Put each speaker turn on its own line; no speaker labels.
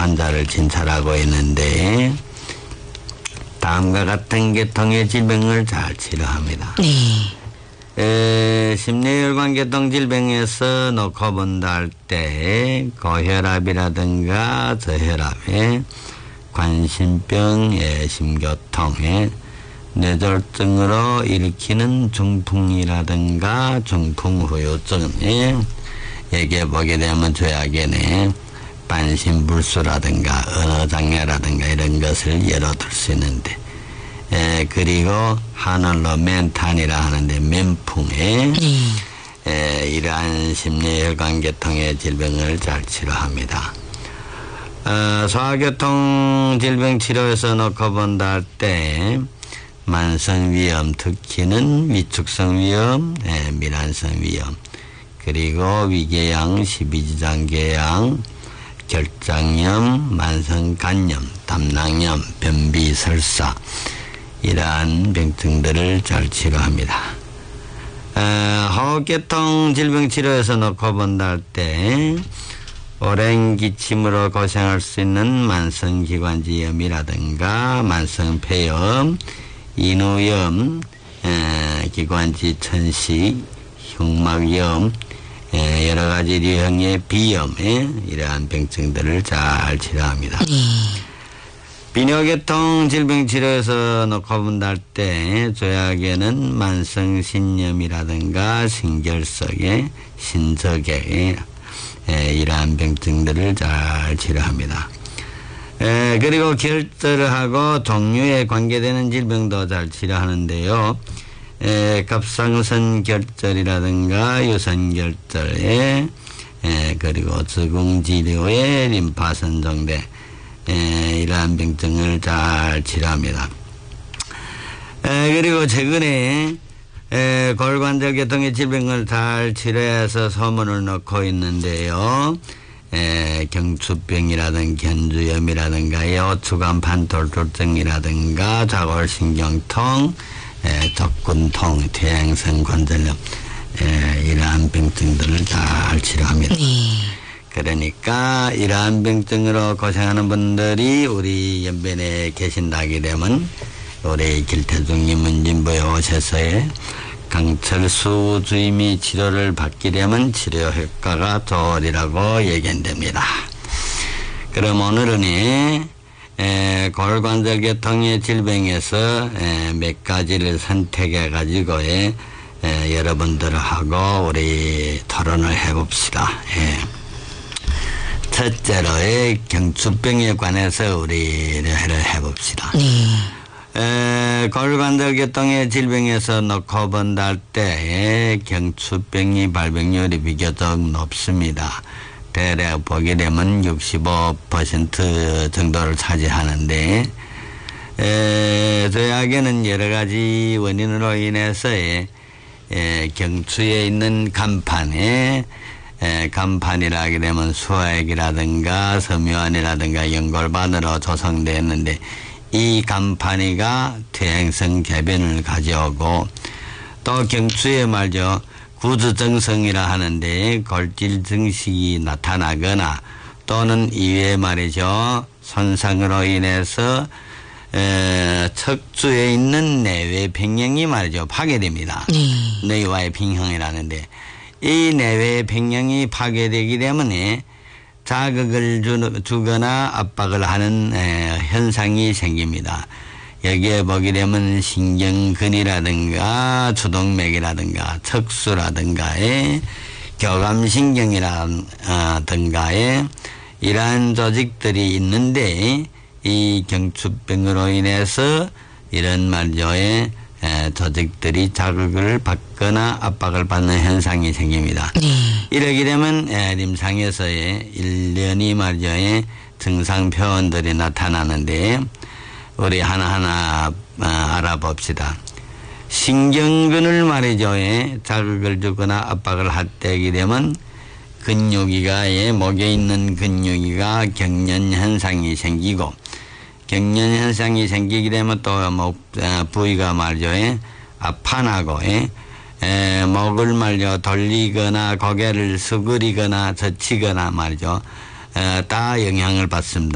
환자를 진찰하고 있는데 다음과 같은 계통의 질병을 잘 치료합니다. 심뇌혈관 계통 질병에서 놓고 본다 할 때 고혈압이라든가 저혈압에 관심병, 심교통에 뇌졸중으로 일으키는 중풍이라든가 중풍후유증에 얘기해보게 되면 조약에는 반신불수라든가 언어장애라든가 이런 것을 예로 들 수 있는데 그리고 하늘로 멘탄이라 하는데 멘풍에 이러한 심뇌혈관 계통의 질병을 잘 치료합니다. 소화계통 질병 치료에서 놓고 본다 할 때 만성위염, 특히는 위축성 위염, 밀환성 위염, 그리고 위궤양, 십이지장궤양, 결장염, 만성간염, 담낭염, 변비설사 이러한 병증들을 잘 치료합니다. 호흡계통 질병 치료에서 놓고 본다 할 때 오랜 기침으로 고생할 수 있는 만성기관지염이라든가 만성폐염, 인후염, 기관지 천식, 흉막염, 여러 가지 유형의 비염, 이러한 병증들을 잘 치료합니다. 비뇨계통 질병 치료에서 놓고 본다 할 때 조약에는 만성신염이라든가 신결석에 신석에 이러한 병증들을 잘 치료합니다. 그리고 결절하고 동류에 관계되는 질병도 잘 치료하는데요. 갑상선 결절이라든가 유선결절에 그리고子宫肌瘤의 림파선 정대 이러한 병증을 잘 치료합니다. 그리고 최근에 골관절 계통의 질병을 잘 치료해서 소문을 넣고 있는데요. 경추병이라든가 견주염이라든가 요추간 판돌출증이라든가 좌골신경통, 족근통, 퇴행성 관절염 이러한 병증들을 잘 치료합니다. 그러니까 이러한 병증으로 고생하는 분들이 우리 연변에 계신다게 되면 우리 길태중 문진부에 오셔서의 강철수 주임이 치료를 받게 되면 치료 효과가 좋으리라고 얘기한답니다. 그럼 오늘은 골관절 계통의 질병에서 몇 가지를 선택해 가지고 여러분들하고 우리 토론을 해봅시다. 첫째로 경추병에 관해서 우리를 해봅시다. 골관절 계통의 질병에서 놓고 본다 할 때 경추병이 발병률이 비교적 높습니다. 대략 보게 되면 65% 정도를 차지하는데 저약에는 여러 가지 원인으로 인해서 경추에 있는 간판에 간판이라 하게 되면 수화액이라든가 섬유환이라든가 연골반으로 조성되어 있는데 이 간판이가 퇴행성 개변을 가져오고 또 경추에 말이죠 구주정성이라 하는데 골질 증식이 나타나거나 또는 이외에 말이죠 손상으로 인해서 척추에 있는 내외 평형이 말이죠 파괴됩니다. 내외의 평형이라는데 이 내외 평형이 파괴되기 때문에 자극을 주거나 압박을 하는 현상이 생깁니다. 여기에 보게 되면 신경근이라든가 주동맥이라든가 척수라든가의 교감신경이라든가의 이러한 조직들이 있는데 이 경추병으로 인해서 이런 말조의 조직들이 자극을 받거나 압박을 받는 현상이 생깁니다. 이러게 되면 임상에서의 일련이 말이죠 증상 표현들이 나타나는데 우리 하나하나 알아봅시다. 신경근을 말이죠 자극을 주거나 압박을 하게 되면 근육이가 목에 있는 근육이가 경련 현상이 생기고 경련 현상이 생기게 되면 또 목 부위가 말이죠 아파나고 목을 말이죠 돌리거나 고개를 수그리거나 젖히거나 말이죠 다 영향을 받습니다.